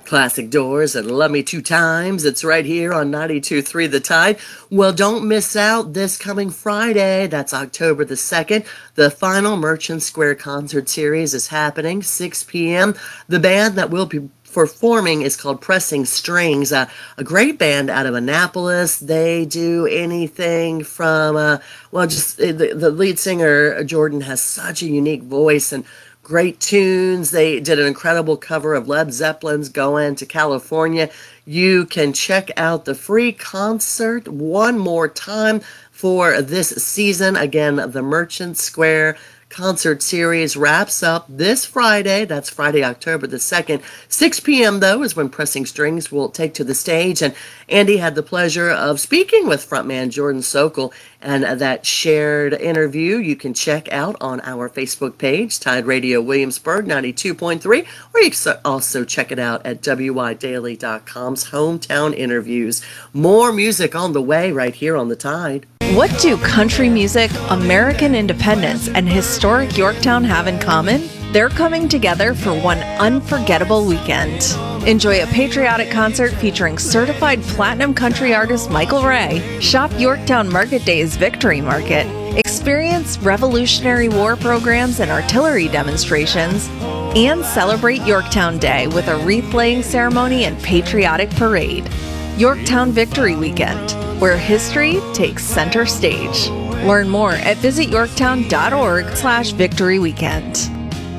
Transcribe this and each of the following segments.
Classic Doors and Love Me Two Times. It's right here on 92.3 The Tide. Well, don't miss out this coming Friday. That's October the 2nd. The final Merchant Square concert series is happening, 6 p.m. The band that will be performing is called Pressing Strings, a great band out of Annapolis. They do anything from, the lead singer, Jordan, has such a unique voice and great tunes. They did an incredible cover of Led Zeppelin's Going to California. You can check out the free concert one more time for this season. Again, the Merchant Square concert series wraps up this Friday. That's Friday, October the 2nd. 6 p.m., though, is when Pressing Strings will take to the stage. And Andy had the pleasure of speaking with frontman Jordan Sokol, and that shared interview you can check out on our Facebook page, Tide Radio Williamsburg 92.3, or you can also check it out at WIDaily.com's Hometown Interviews. More music on the way right here on the Tide. What do country music, American independence, and historic Yorktown have in common? They're coming together for one unforgettable weekend. Enjoy a patriotic concert featuring certified platinum country artist Michael Ray. Shop Yorktown Market Day's Victory Market. Experience Revolutionary War programs and artillery demonstrations. And celebrate Yorktown Day with a wreath-laying ceremony and patriotic parade. Yorktown Victory Weekend, where history takes center stage. Learn more at visityorktown.org/Victory Weekend.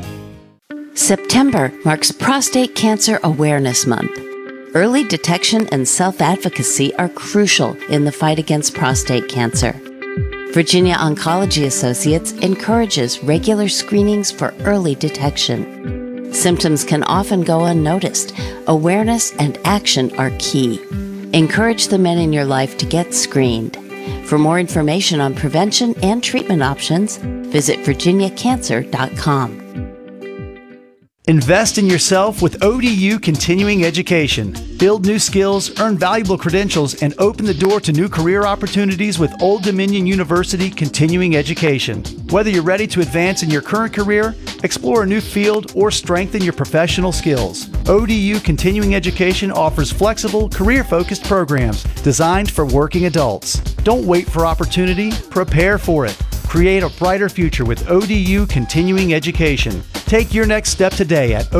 September marks Prostate Cancer Awareness Month. Early detection and self-advocacy are crucial in the fight against prostate cancer. Virginia Oncology Associates encourages regular screenings for early detection. Symptoms can often go unnoticed. Awareness and action are key. Encourage the men in your life to get screened. For more information on prevention and treatment options, visit virginiacancer.com. Invest in yourself with ODU Continuing Education. Build new skills, earn valuable credentials, and open the door to new career opportunities with Old Dominion University Continuing Education. Whether you're ready to advance in your current career, explore a new field, or strengthen your professional skills, ODU Continuing Education offers flexible, career-focused programs designed for working adults. Don't wait for opportunity, prepare for it. Create a brighter future with ODU Continuing Education. Take your next step today at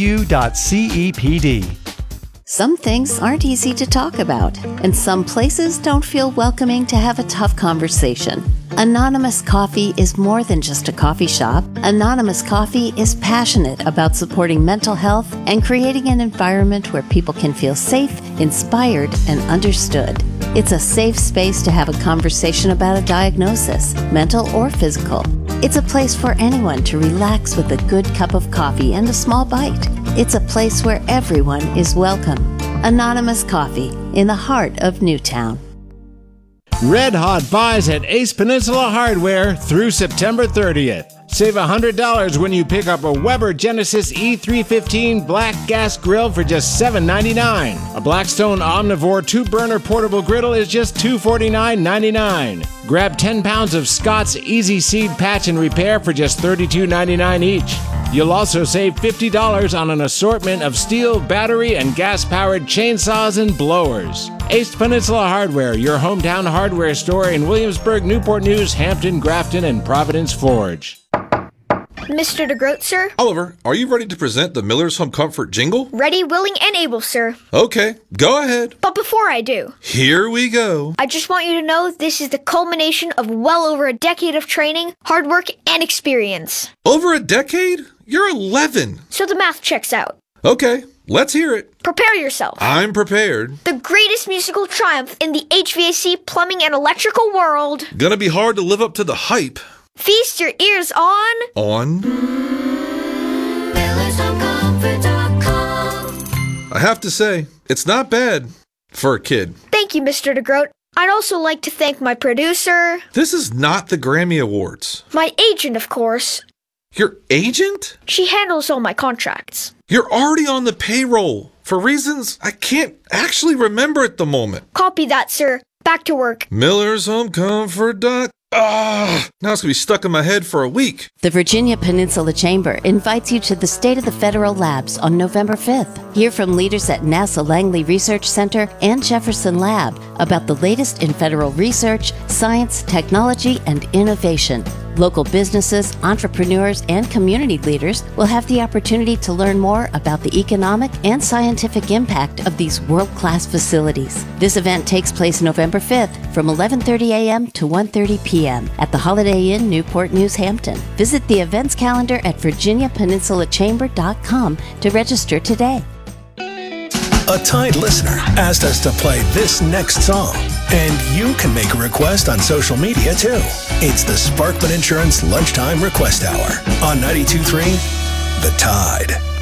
odu.cepd. Some things aren't easy to talk about, and some places don't feel welcoming to have a tough conversation. Anonymous Coffee is more than just a coffee shop. Anonymous Coffee is passionate about supporting mental health and creating an environment where people can feel safe, inspired, and understood. It's a safe space to have a conversation about a diagnosis, mental or physical. It's a place for anyone to relax with a good cup of coffee and a small bite. It's a place where everyone is welcome. Anonymous Coffee, in the heart of Newtown. Red Hot buys at Ace Peninsula Hardware through September 30th. Save $100 when you pick up a Weber Genesis E315 black gas grill for just $7.99. A Blackstone Omnivore 2-burner portable griddle is just $249.99. Grab 10 pounds of Scott's Easy Seed Patch and Repair for just $32.99 each. You'll also save $50 on an assortment of steel, battery, and gas-powered chainsaws and blowers. Ace Peninsula Hardware, your hometown hardware store in Williamsburg, Newport News, Hampton, Grafton, and Providence Forge. Mr. DeGroat, sir? Oliver, are you ready to present the Miller's Home Comfort jingle? Ready, willing, and able, sir. Okay, go ahead. But before I do, here we go. I just want you to know this is the culmination of well over a decade of training, hard work, and experience. Over a decade? You're 11. So the math checks out. Okay, let's hear it. Prepare yourself. I'm prepared. The greatest musical triumph in the HVAC, plumbing, and electrical world. Gonna be hard to live up to the hype. Feast your ears on... MillersHomeComfort.com. I have to say, it's not bad for a kid. Thank you, Mr. DeGroat. I'd also like to thank my producer... This is not the Grammy Awards. My agent, of course. Your agent? She handles all my contracts. You're already on the payroll, for reasons I can't actually remember at the moment. Copy that, sir. Back to work. MillersHomeComfort.com. Now it's going to be stuck in my head for a week. The Virginia Peninsula Chamber invites you to the State of the Federal Labs on November 5th. Hear from leaders at NASA Langley Research Center and Jefferson Lab about the latest in federal research, science, technology, and innovation. Local businesses, entrepreneurs, and community leaders will have the opportunity to learn more about the economic and scientific impact of these world-class facilities. This event takes place November 5th from 11:30 a.m. to 1:30 p.m. at the Holiday Inn, Newport News, Hampton. Visit the events calendar at virginiapeninsulachamber.com to register today. A Tide listener asked us to play this next song, and you can make a request on social media too. It's the Sparkman Insurance Lunchtime Request Hour on 92.3 The Tide.